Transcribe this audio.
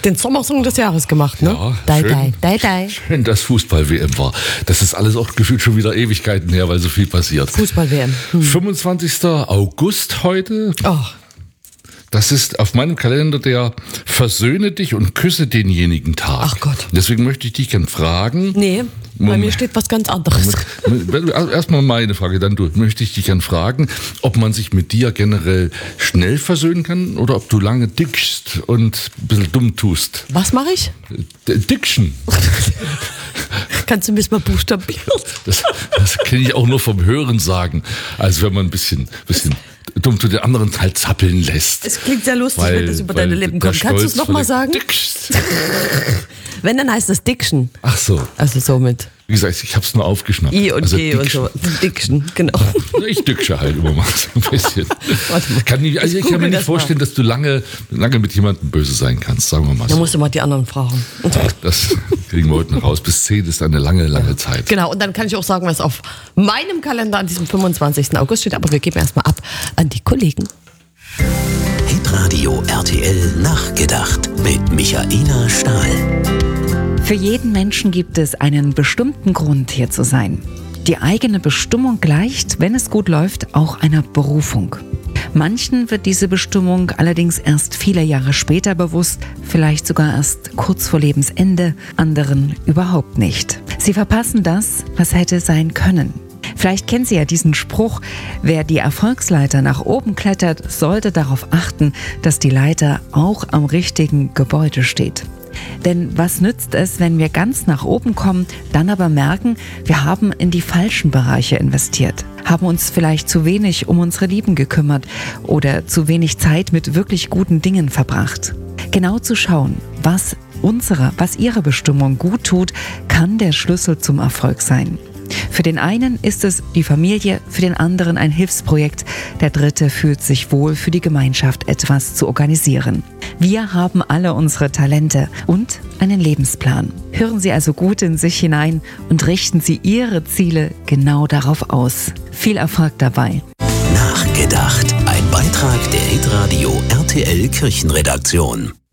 den Sommersong des Jahres gemacht, ne? Ja, Dai, schön. dai, dai, dai. Schön, dass Fußball-WM war. Das ist alles auch gefühlt schon wieder Ewigkeiten her, weil so viel passiert. Fußball-WM. 25. August heute. Oh, Das ist auf meinem Kalender der Versöhne dich und küsse denjenigen Tag. Ach Gott. Deswegen möchte ich dich gerne fragen. nee, bei Moment. mir steht was ganz anderes. Also erstmal meine Frage, dann du. Möchte ich dich gerne fragen, ob man sich mit dir generell schnell versöhnen kann oder ob du lange dickst und ein bisschen dumm tust. Was mache ich? Diction. Kannst du mir das mal buchstabieren? Das kenne ich auch nur vom Hören sagen. Also wenn man ein bisschen dumm zu den anderen halt zappeln lässt. Es klingt sehr lustig, wenn das über deine Lippen kommt. Kannst du es nochmal sagen? Dickst. Wenn, dann heißt es Diction. Ach so. Also so mit Wie gesagt, ich habe es nur aufgeschnappt. I und Also G und Diction. so. Diction, genau. Ich dicksche halt immer mal so ein bisschen. Warte mal. Ich kann mir google nicht das vorstellen, dass du lange mit jemandem böse sein kannst, sagen wir mal Da so. musst du mal die anderen fragen. Das kriegen wir heute noch raus. Bis 10 ist eine lange Zeit. Genau, und dann kann ich auch sagen, was auf meinem Kalender an diesem 25. August steht. Aber wir geben erstmal ab an die Kollegen. Hitradio RTL Nachgedacht mit Michaela Stahl. Für jeden Menschen gibt es einen bestimmten Grund, hier zu sein. Die eigene Bestimmung gleicht, wenn es gut läuft, auch einer Berufung. Manchen wird diese Bestimmung allerdings erst viele Jahre später bewusst, vielleicht sogar erst kurz vor Lebensende, anderen überhaupt nicht. Sie verpassen das, was hätte sein können. Vielleicht kennen Sie ja diesen Spruch, wer die Erfolgsleiter nach oben klettert, sollte darauf achten, dass die Leiter auch am richtigen Gebäude steht. Denn was nützt es, wenn wir ganz nach oben kommen, dann aber merken, wir haben in die falschen Bereiche investiert, haben uns vielleicht zu wenig um unsere Lieben gekümmert oder zu wenig Zeit mit wirklich guten Dingen verbracht. Genau zu schauen, was Ihre Bestimmung gut tut, kann der Schlüssel zum Erfolg sein. Für den einen ist es die Familie, für den anderen ein Hilfsprojekt, der dritte fühlt sich wohl, für die Gemeinschaft etwas zu organisieren. Wir haben alle unsere Talente und einen Lebensplan. Hören Sie also gut in sich hinein und richten Sie Ihre Ziele genau darauf aus. Viel Erfolg dabei. Nachgedacht. Ein Beitrag der Hitradio RTL Kirchenredaktion.